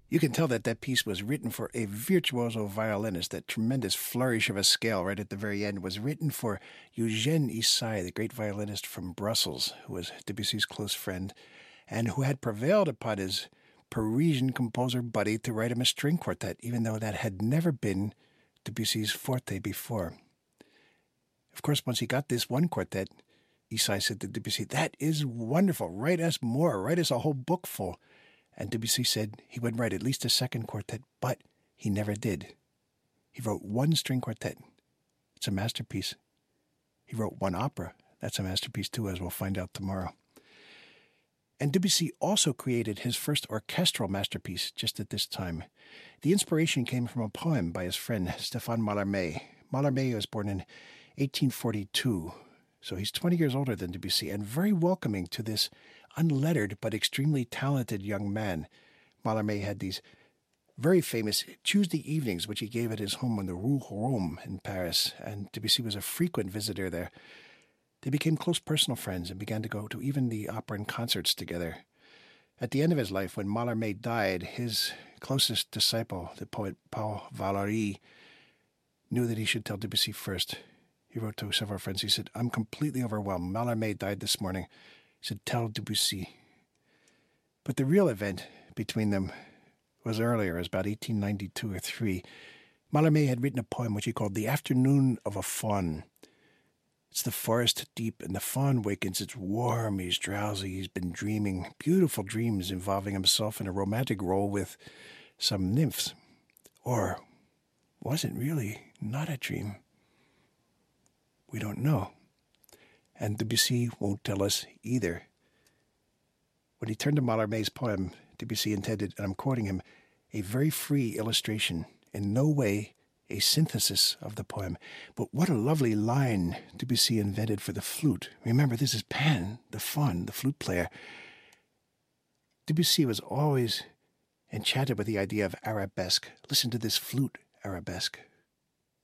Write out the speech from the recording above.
You can tell that that piece was written for a virtuoso violinist. That tremendous flourish of a scale right at the very end was written for Eugène Ysaÿe, the great violinist from Brussels, who was Debussy's close friend, and who had prevailed upon his Parisian composer buddy to write him a string quartet, even though that had never been Debussy's forte before. Of course, once he got this one quartet, Ysaÿe said to Debussy, "That is wonderful. Write us more. Write us a whole book full." And Debussy said he would write at least a second quartet, but he never did. He wrote one string quartet. It's a masterpiece. He wrote one opera. That's a masterpiece too, as we'll find out tomorrow. And Debussy also created his first orchestral masterpiece just at this time. The inspiration came from a poem by his friend Stéphane Mallarmé. Mallarmé was born in 1842, so he's 20 years older than Debussy, and very welcoming to this unlettered but extremely talented young man. Mallarmé had these very famous Tuesday evenings, which he gave at his home on the Rue Rome in Paris, and Debussy was a frequent visitor there. They became close personal friends and began to go to even the opera and concerts together. At the end of his life, when Mallarmé died, his closest disciple, the poet Paul Valéry, knew that he should tell Debussy first. He wrote to several friends. He said, "I'm completely overwhelmed. Mallarmé died this morning." He said, "Tell Debussy." But the real event between them was earlier. It was about 1892 or 3. Mallarmé had written a poem which he called The Afternoon of a Faun. It's the forest deep, and the faun wakens. It's warm, he's drowsy, he's been dreaming beautiful dreams involving himself in a romantic role with some nymphs. Or was it really not a dream? We don't know. And Debussy won't tell us either. When he turned to Mallarmé's poem, Debussy intended, and I'm quoting him, a very free illustration, in no way a synthesis of the poem. But what a lovely line Debussy invented for the flute. Remember, this is Pan, the faun, the flute player. Debussy was always enchanted with the idea of arabesque. Listen to this flute arabesque.